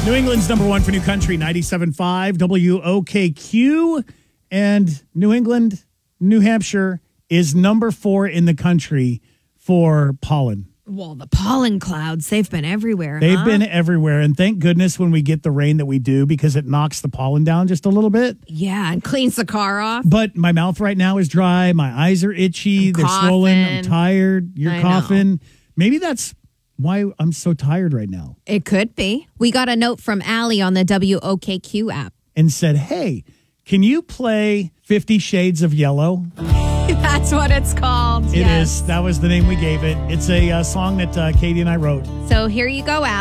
New England's number one for new country, 97.5 WOKQ. And New England, New Hampshire is number 4 in the country for pollen. Well, the pollen clouds, they've been everywhere. They've been everywhere. And thank goodness when we get the rain that we do, because it knocks the pollen down just a little bit. Yeah, and cleans the car off. But my mouth right now is dry. My eyes are itchy. They're swollen. I'm tired. You're coughing. Maybe that's why I'm so tired right now. It could be. We got a note from Allie on the WOKQ app. And said, hey, can you play 50 Shades of Yellow? That's what it's called. It is. That was the name we gave it. It's a song that Katie and I wrote. So here you go, Allie.